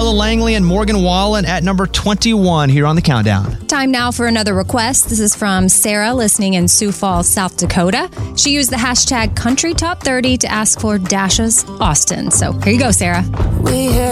Ella Langley and Morgan Wallen at number 21 here on the countdown. Time now for another request. This is from Sarah, listening in Sioux Falls, South Dakota. She used the hashtag CountryTop30 to ask for Dasha's Austin. So here you go, Sarah. We